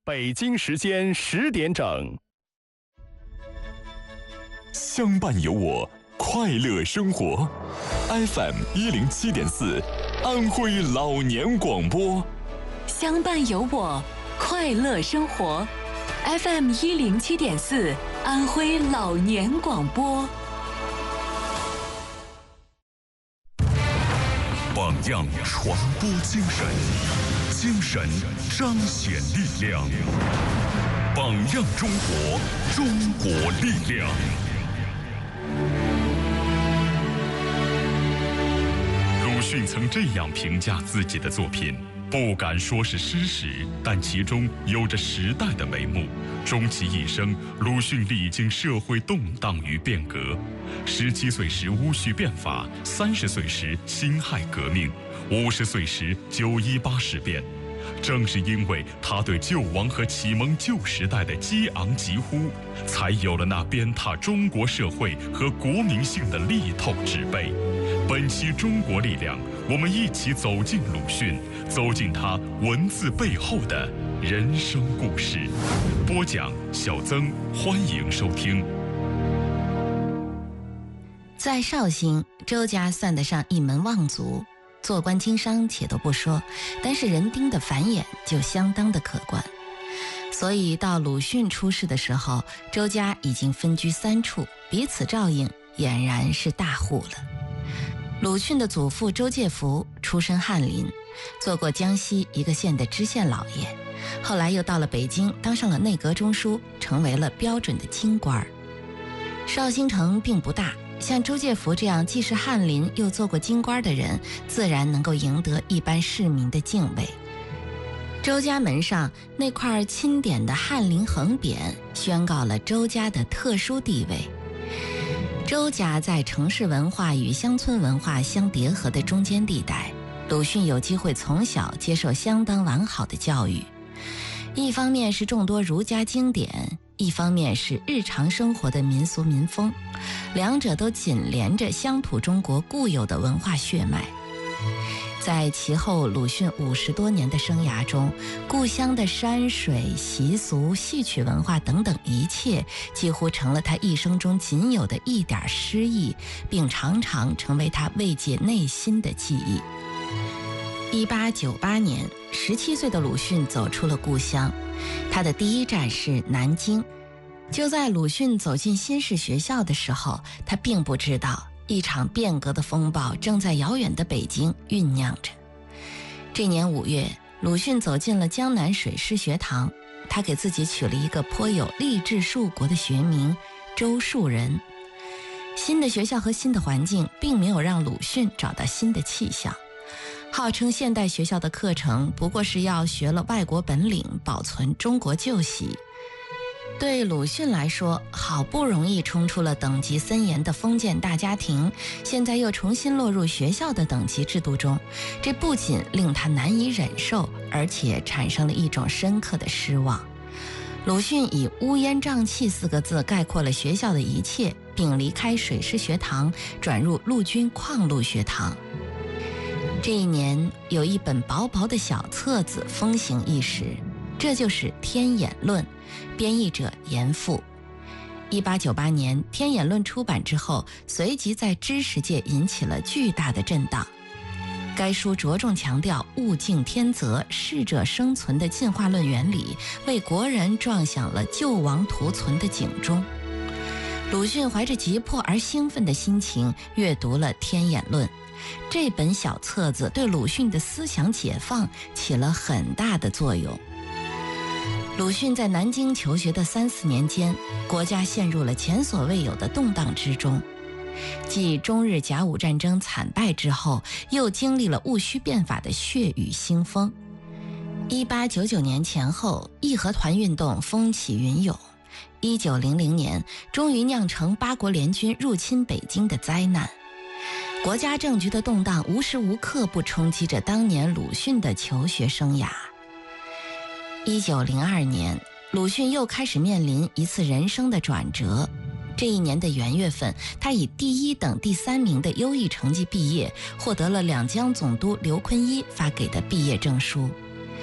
北京时间10点整。 相伴有我，快乐生活。FM107.4，安徽老年广播。 相伴有我，快乐生活。FM107.4，安徽老年广播。 榜样传播精神，精神彰显力量。榜样中国，中国力量。鲁迅曾这样评价自己的作品，不敢说是诗史，但其中有着时代的眉目。终其一生，鲁迅历经社会动荡与变革。17岁时戊戌变法，30岁时辛亥革命，50岁时9·18事变。正是因为他对救亡和启蒙旧时代的激昂疾呼，才有了那鞭挞中国社会和国民性的力透纸背。本期中国力量，我们一起走进鲁迅，走进他文字背后的人生故事。播讲小曾，欢迎收听。 在绍兴，周家算得上一门望族，做官经商且都不说，但是人丁的繁衍就相当的可观。所以到鲁迅出世的时候，周家已经分居3处，彼此照应，俨然是大户了。鲁迅的祖父周介甫出身翰林，做过江西一个县的知县老爷，后来又到了北京，当上了内阁中书，成为了标准的京官。绍兴城并不大，像周介甫这样既是翰林又做过京官的人，自然能够赢得一般市民的敬畏。周家门上那块钦点的翰林横匾，宣告了周家的特殊地位。周家在城市文化与乡村文化相叠合的中间地带，鲁迅有机会从小接受相当完好的教育。一方面是众多儒家经典，一方面是日常生活的民俗民风，两者都紧连着乡土中国固有的文化血脉。在其后鲁迅50多年的生涯中，故乡的山水习俗戏曲文化等等一切几乎成了他一生中仅有的一点诗意，并常常成为他慰藉内心的记忆。1898年17岁的鲁迅走出了故乡，他的第一站是南京。就在鲁迅走进新式学校的时候，他并不知道一场变革的风暴正在遥远的北京酝酿着。这年5月，鲁迅走进了江南水师学堂，他给自己取了一个颇有励志树国的学名——周树人。新的学校和新的环境并没有让鲁迅找到新的气象。号称现代学校的课程不过是要学了外国本领，保存中国旧习。对鲁迅来说，好不容易冲出了等级森严的封建大家庭，现在又重新落入学校的等级制度中，这不仅令他难以忍受，而且产生了一种深刻的失望。鲁迅以乌烟瘴气4个字概括了学校的一切，并离开水师学堂，转入陆军矿路学堂。这一年，有一本薄薄的小册子风行一时，这就是《天演论》，编译者严复。1898年，《天演论》出版之后，随即在知识界引起了巨大的震荡。该书着重强调物竞天择、适者生存的进化论原理，为国人撞响了救亡图存的警钟。鲁迅怀着急迫而兴奋的心情阅读了《天演论》。这本小册子对鲁迅的思想解放起了很大的作用。鲁迅在南京求学的3-4年间，国家陷入了前所未有的动荡之中。继中日甲午战争惨败之后，又经历了戊戌变法的血雨腥风。1899年前后，义和团运动风起云涌。1900年，终于酿成八国联军入侵北京的灾难。国家政局的动荡无时无刻不冲击着当年鲁迅的求学生涯。1902年，鲁迅又开始面临一次人生的转折。这一年的元月份，他以第1等第3名的优异成绩毕业，获得了两江总督刘坤一发给的毕业证书。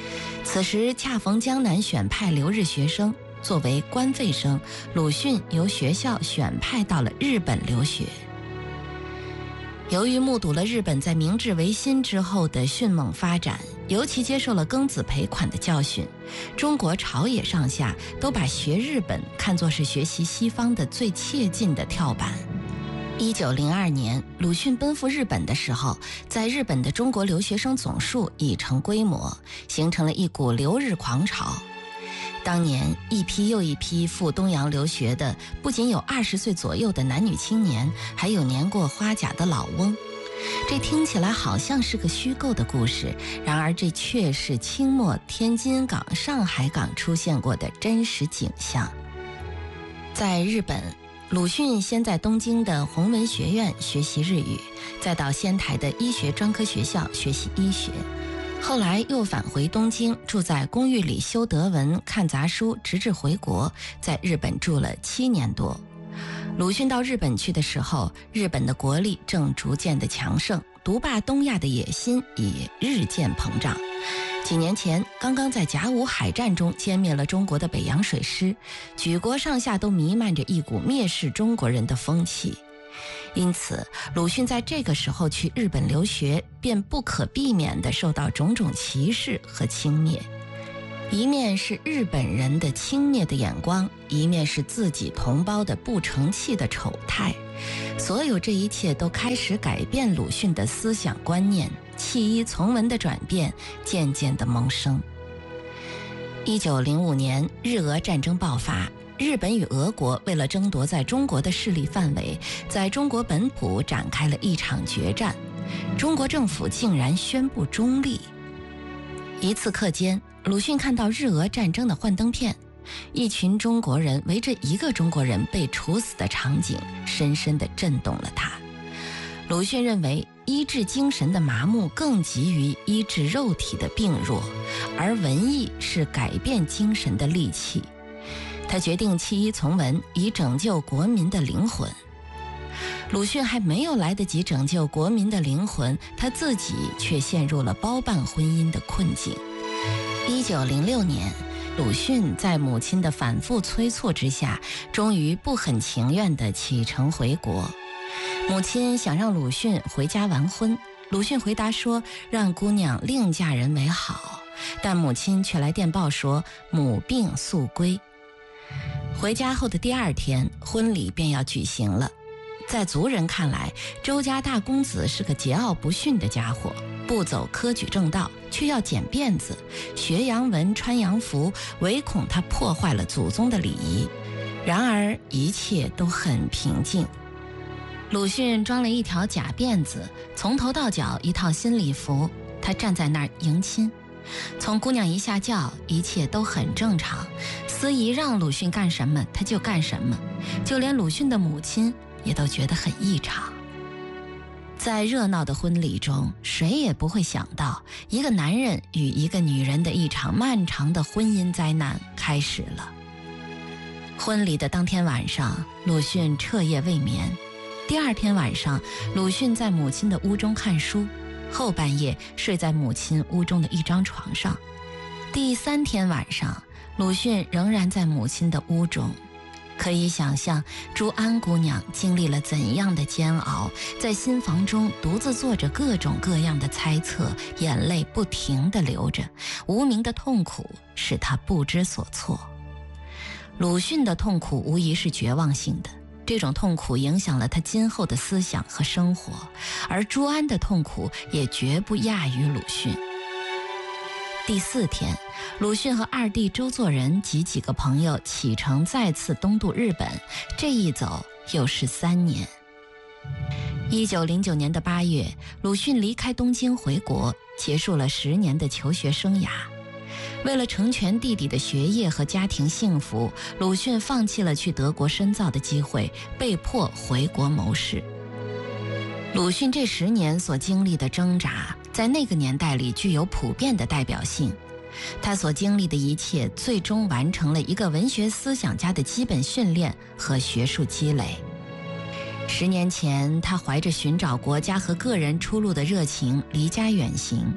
此时恰逢江南选派留日学生，作为官费生，鲁迅由学校选派到了日本留学。由于目睹了日本在明治维新之后的迅猛发展，尤其接受了庚子赔款的教训，中国朝野上下都把学日本看作是学习西方的最切近的跳板。1902年，鲁迅奔赴日本的时候，在日本的中国留学生总数已成规模，形成了一股留日狂潮。当年一批又一批赴东洋留学的，不仅有20岁左右的男女青年，还有年过花甲的老翁。这听起来好像是个虚构的故事，然而这却是清末天津港、上海港出现过的真实景象。在日本，鲁迅先在东京的弘文学院学习日语，再到仙台的医学专科学校学习医学，后来又返回东京，住在公寓里修德文、看杂书，直至回国，在日本住了7年多。鲁迅到日本去的时候，日本的国力正逐渐的强盛，独霸东亚的野心也日渐膨胀。几年前，刚刚在甲午海战中歼灭了中国的北洋水师，举国上下都弥漫着一股蔑视中国人的风气。因此，鲁迅在这个时候去日本留学，便不可避免地受到种种歧视和轻蔑。一面是日本人的轻蔑的眼光，一面是自己同胞的不成器的丑态。所有这一切都开始改变鲁迅的思想观念，弃医从文的转变渐渐地萌生。1905年，日俄战争爆发，日本与俄国为了争夺在中国的势力范围，在中国本土展开了一场决战。中国政府竟然宣布中立。一次课间，鲁迅看到日俄战争的幻灯片，一群中国人围着一个中国人被处死的场景，深深地震动了他。鲁迅认为，医治精神的麻木更急于医治肉体的病弱，而文艺是改变精神的利器。他决定弃医从文，以拯救国民的灵魂。鲁迅还没有来得及拯救国民的灵魂，他自己却陷入了包办婚姻的困境。1906年，鲁迅在母亲的反复催促之下，终于不很情愿地启程回国。母亲想让鲁迅回家完婚，鲁迅回答说让姑娘另嫁人为好，但母亲却来电报说母病速归。回家后的第2天，婚礼便要举行了。在族人看来，周家大公子是个桀骜不驯的家伙，不走科举正道，却要剪辫子、学洋文、穿洋服，唯恐他破坏了祖宗的礼仪。然而一切都很平静。鲁迅装了一条假辫子，从头到脚一套新礼服，他站在那儿迎亲。从姑娘一下轿，一切都很正常，司仪让鲁迅干什么他就干什么，就连鲁迅的母亲也都觉得很异常。在热闹的婚礼中，谁也不会想到，一个男人与一个女人的一场漫长的婚姻灾难开始了。婚礼的当天晚上，鲁迅彻夜未眠。第2天晚上，鲁迅在母亲的屋中看书，后半夜睡在母亲屋中的一张床上。第3天晚上，鲁迅仍然在母亲的屋中。可以想象朱安姑娘经历了怎样的煎熬，在新房中独自做着各种各样的猜测，眼泪不停地流着，无名的痛苦使她不知所措。鲁迅的痛苦无疑是绝望性的，这种痛苦影响了他今后的思想和生活，而朱安的痛苦也绝不亚于鲁迅。第4天，鲁迅和2弟周作人及几个朋友启程再次东渡日本，这一走又是3年。1909年的8月，鲁迅离开东京回国，结束了10年的求学生涯。为了成全弟弟的学业和家庭幸福，鲁迅放弃了去德国深造的机会，被迫回国谋事。鲁迅这10年所经历的挣扎，在那个年代里具有普遍的代表性。他所经历的一切，最终完成了一个文学思想家的基本训练和学术积累。10年前，他怀着寻找国家和个人出路的热情离家远行，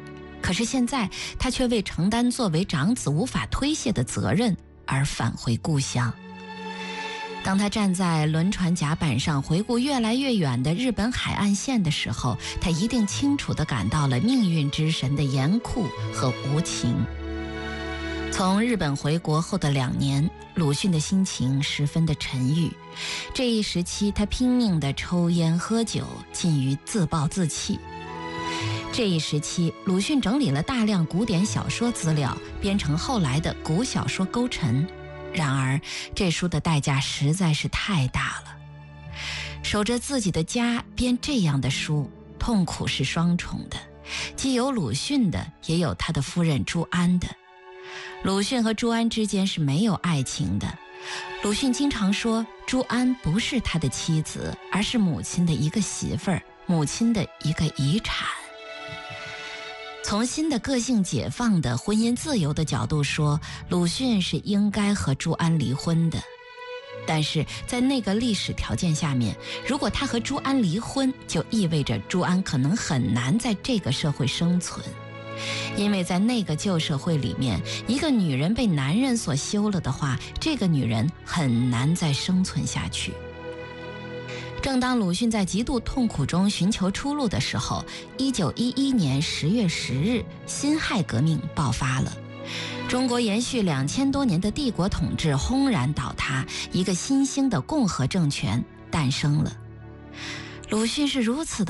可是现在他却为承担作为长子无法推卸的责任而返回故乡。当他站在轮船甲板上回顾越来越远的日本海岸线的时候，他一定清楚地感到了命运之神的严酷和无情。从日本回国后的2年，鲁迅的心情十分的沉郁。这一时期，他拼命地抽烟喝酒，近于自暴自弃。这一时期，鲁迅整理了大量古典小说资料，编成后来的古小说《勾陈》。然而，这书的代价实在是太大了。守着自己的家编这样的书，痛苦是双重的，既有鲁迅的，也有他的夫人朱安的。鲁迅和朱安之间是没有爱情的。鲁迅经常说，朱安不是他的妻子，而是母亲的一个媳妇儿，母亲的一个遗产。从新的个性解放的婚姻自由的角度说，鲁迅是应该和朱安离婚的。但是在那个历史条件下面，如果他和朱安离婚，就意味着朱安可能很难在这个社会生存。因为在那个旧社会里面，一个女人被男人所休了的话，这个女人很难再生存下去。正当鲁迅在极度痛苦中寻求出路的时候，1911年10月10日，辛亥革命爆发了。中国延续2000多年的帝国统治轰然倒塌，一个新兴的共和政权诞生了。鲁迅是如此的